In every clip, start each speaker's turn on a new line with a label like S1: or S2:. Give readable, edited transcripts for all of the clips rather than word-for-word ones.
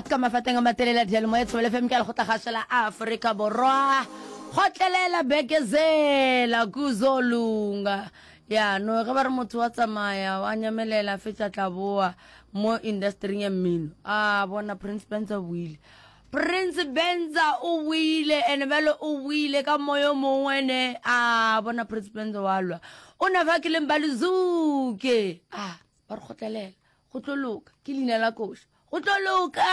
S1: ka mafateng a matelela dial mo etswele FM ka le go tlhagasela Africa borwa khotlelela bekezela kuzolunga ya no ga ba re motho wa tsamaya wa nyamelela fetsa tlaboa mo industry ya mmino bona Prince Benza wile Prince Benza o wile ene velo o wile ka moyo mongwe ne bona Prince Benza walwa o na va ke le mbalizuke ba re khotlelela go tloloka ke lina la koshi go tloloka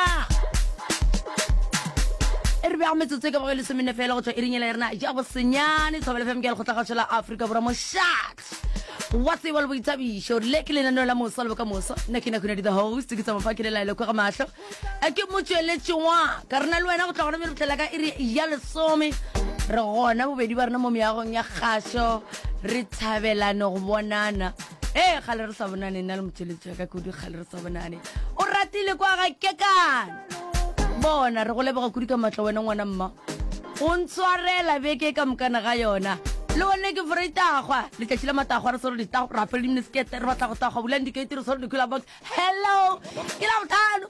S1: re ba metsotse ka bogele semene fela go tswa irinyela rena ja go senyane tshobele FM ke le go tlhagasela Africa bora mo shot what's it all we tabiso le ke le nano la mosa le ka mosa nna ke na kuna di the host ke tsa mafakile la ile go ga mahlo ke motswele tshwa ka rena le wena go tla go re tlela ka iri ya lesome re gona bobedi ba rena mo meagong ya gasho re tshabelana go bonana gale re sa bonane nna le motsweletse ka kudi gale re sa bonane o ratile kwa ga kekana bona re go leboga kudi ka matla wena ngwana mma o ntshwarela beke ka mkana ga yona le one ke freitagwa le tšhila matagwa re soro di tagwa ra pele miskete re batla go tagwa bula ndikete re soro di kula box hello ke la bothano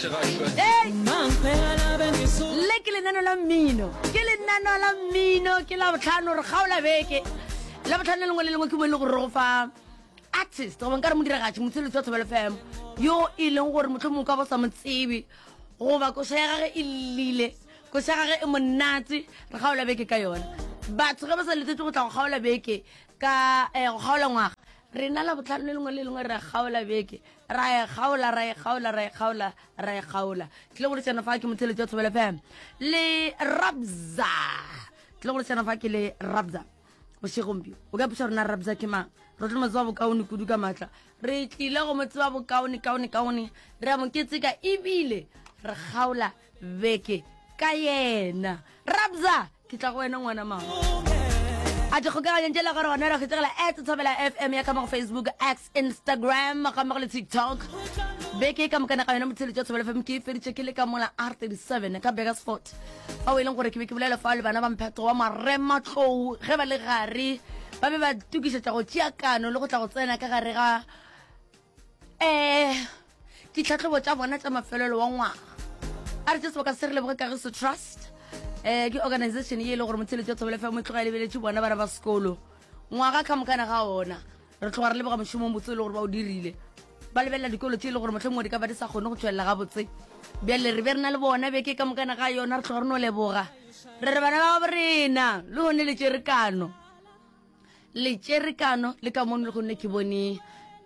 S1: le ke le nano la mmino ke le nano la mmino ke la bothano re gaola beke la bothano lengwe le lengwe ke mo le go re go fa artist go bankare mo diragatse motsele tsa Thobela FM yo e leng gore motho mo ka ba sa motsibi go ba ko sa gage e lile ko sa gage e monate re gaola beke ka yona batho ga ba sa letse go tla go gaola beke ka go gaola ngwaga re na la botlhano le lengwe re gaola beke ra gaola tle go tsena fa ke motsele tsa Thobela FM le Rabza tle go tsena fa ke le Rabza o segompi o ka putsa rena Rabza ke mang re tlo motse wa bokaone kudu ka matla re tlile go motse wa bokaone kaone re a moketse ka ebile re gaola beke ka yena Rabza ke tla go wena ngwana mama a di khokanya ntela gore ona re khetsela @Thobela FM ya ka mo Facebook X Instagram ka mo le TikTok beke ka mokana ka yona motsele tsa Thobela FM ke fedi checkele ka mola R37 ka Begersfort a o ileng gore ke be ke bolela fa le bana ba mpheto wa marema tlou ge ba le gare ba be ba tukisetsa go tšiakano le go tla go tsena ka gare ga ditlhatlhobo tša bona tša mafelelo wa ngwaga a re tse ka se re leboge Kagiso Trust ke organization ye le gore motsele tša Thobela FM tloga lebeletse bona bana ba sekolo ngwaga ka mokana ga ona re tloga re leboga mošomo motse le gore ba o dirile ba lebella dikolo tše le gore motlho mongwe di ka ba di sa kgone go tswelela ga botse bjale re be re na le bona beke ka mokana ga yona re tloga re no leboga re re bana ba borena le gone letšerekano le ka mono le gonne ke bone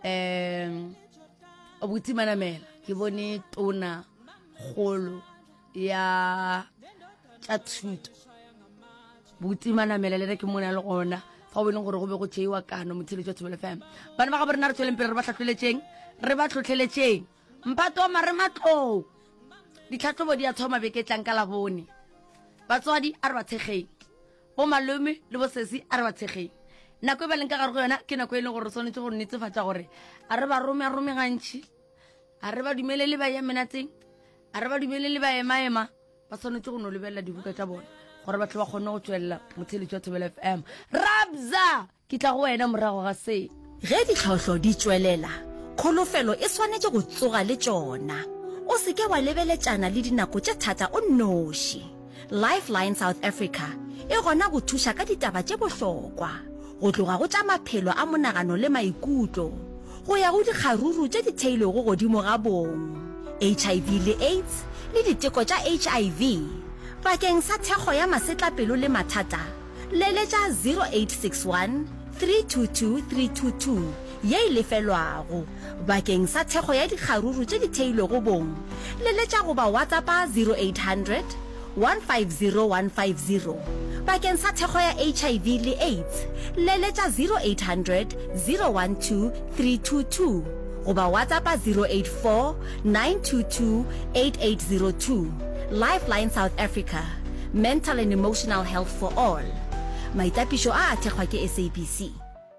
S1: Abuti Manamela ke bone tona kgolo ya tša thuto Buti Manamela le ke mona le gona fa o leng gore go be go tšeiwa kano motsele tša Thobela FM bana ba ga borena re tsweleng pele re ba tlhotlheletseng mpato wa marematlou ditlhatlhobo di a thoma beke tlang ka labone batswadi a re ba tshegeng bo malome le bo sesi a re ba tshegeng nako e ba leng ka gare go yona ke nako e leng gore re tshwanetse go netefatsa gore a re ba rome gantši a re ba dumele le ba ya menatseng a re ba dumele le ba ema ba tshwanetse go no lebelela dibuka tša bona gore batho ba kgone go tswelela motsele tša Thobela FM Rabza ke tla go wena morago ga se
S2: ge ditlhotlho di tswelela kholofelo e swanetse go tsoga le tšona o se ke wa lebeletšana le dinako tše thata o nnoši Lifeline South Africa e gona go thuša ka ditaba tše bohlokwa go tloga go tša maphelo a monagano le maikutlo go ya go dikgaruru tše di theilwego godimo ga bong HIV le AIDS le diteko tša HIV bakeng sa thekgo ya masetlapelo le mathata leletša 0861 322 322 ye e lefelwago bakeng sa thekgo ya dikgaruru tše di theilwego bong leletša go ba WhatsAppa 0800 150 150 bakeng sa thekgo ya HIV le AIDS leletša 0800 012 322 go ba WhatsAppa 084 922 8802 Lifeline South Africa Mental and Emotional Health for All maitapišo a thekgwa ke SABC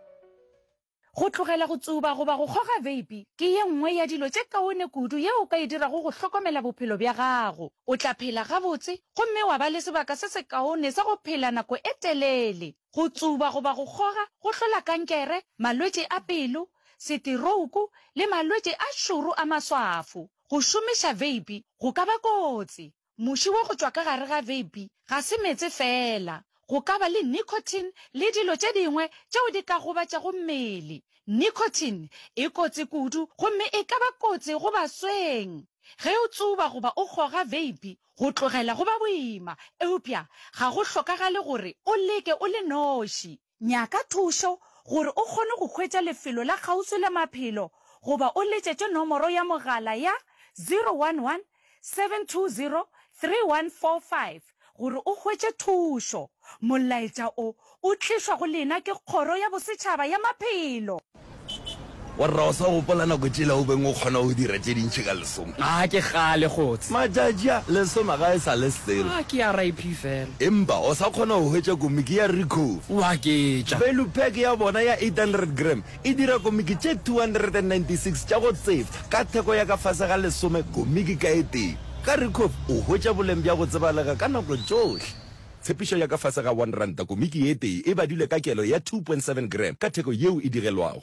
S3: go tlogela go tsuba go ba go goga vape ke ye nngwe ya dilo tše kaone kudu ye o ka e dirago go hlokomela bophelo bja gago o tla phela gabotse gomme wa ba le sebaka se se kaone sa go phela nako e telele go tsuba go ba go goga go hlola kankere malwetše a pelo setirouku le malwetše a šoro a maswafo go šomiša vape go ka ba kotsi. Moši wa go tšwa ka gare ga vape ga se metse fela, go ka ba le nicotine le dilo tše dingwe tšeo di ka gobatšago mmele. Nicotine e kotsi kudu gomme e ka ba kotsi go basweng. Ge o tsuba goba o goga vape go tlogela go ba boima, eupša ga go hlokagale gore o leke o le noši. Nyaka thušo gore o kgone go hwetša lefelo la kgauswi le maphelo goba o letšetše nomoro ya mogala ya 011 720 3145 gore o hwetše thušo. Molaetša o tlišwa go lena ke kgoro ya bosetšhaba ya maphelo.
S4: warra o sa gopola nako tšela o beng o kgona go dira tše dintšhi ka lesome
S5: ke gale gotse
S4: matšatšia lesome ga e sa le selo
S5: ke ya rip fela
S4: empa o sa kgona go hwetša komiki ya recof
S5: wa ke tša
S4: value pack ya bona ya 800 gram e dira komiki tše 296 tša go tsefa ka theko ya ka fase ga lesome komiki ka e teng. Ka recof o hwetša boleng bja go tsebalega ka nako tšohle. Tshepišo ya ka fase ga 1 ranta komiki ye tee e badile ka kelo ya 2.7 gram ka theko yeo e direlwago.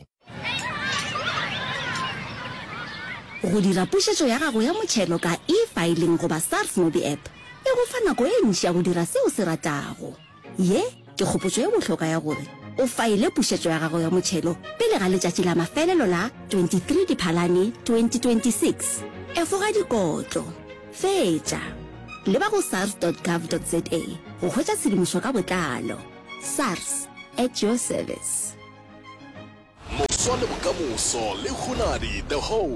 S2: Go dira pušetšo ya gago ya motšhelo ka e-filing goba SARS mo di-app e go fa nako e ntši ya go dira seo se ratago. Ye ke kgopotšo e bohlokwa ya gore o faile pušetšo ya gago ya motšhelo pele ga letšatši la mafelelo la 23 Diphalane 2026. Efoga dikotlo, fetša leba go sars.gov.za go hwetša tshedimošo ka botlalo. SARS at your service.
S6: Moswa le bokamoso le Khunadi the whole